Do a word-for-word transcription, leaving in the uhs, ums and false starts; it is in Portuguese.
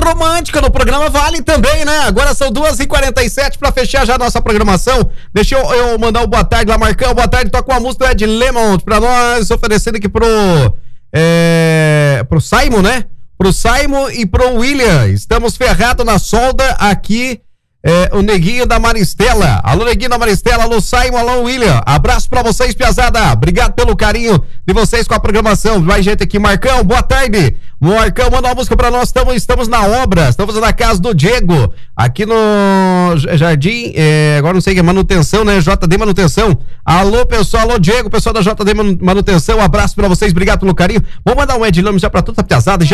romântica no programa vale também, né? Agora são duas e quarenta e sete pra fechar já a nossa programação. Deixa eu, eu mandar um boa tarde lá, Marcão. Boa tarde, toca uma música do Ed Lemont pra nós, oferecendo aqui pro é, pro Simon, né? Pro Simon e pro William. Estamos ferrados na solda aqui. É, o Neguinho da Maristela. Alô, Neguinho da Maristela, alô, Simon, alô, William. Abraço pra vocês, piazada. Obrigado pelo carinho de vocês com a programação. Mais gente aqui, Marcão, boa tarde. Marcão, manda uma música pra nós. Estamos, estamos na obra, estamos na casa do Diego, aqui no Jardim, é, agora não sei que é manutenção, né? J D Manutenção. Alô, pessoal, alô, Diego, pessoal da J D Manutenção. Um abraço pra vocês, obrigado pelo carinho. Vamos mandar um Ed Lame já pra toda a piazada. Já